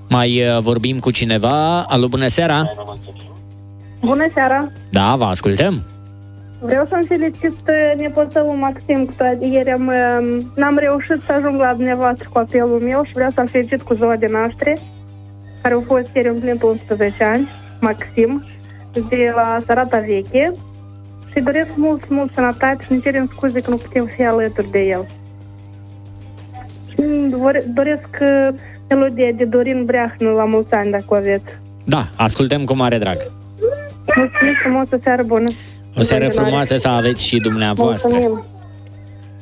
Mai vorbim cu cineva. Alo, bună seara! Bună seara! Da, vă ascultăm! Vreau să-mi felicit nepoțăul Maxim, că ieri n-am reușit să ajung la dumneavoastră cu apelul meu și vreau să-l felicit cu ziua de naștere, care a fost ieri împlinit 11 ani, Maxim, de la Sărata Veche, și doresc mult sănătate și ne cerem scuze că nu putem fi alături de el. Și doresc melodia de Dorin Breahnă la mulți ani, dacă o aveți. Da, ascultăm cu mare drag. Mulțumesc frumos, o seară bună! O seară frumoasă să aveți și dumneavoastră. Mulțumim.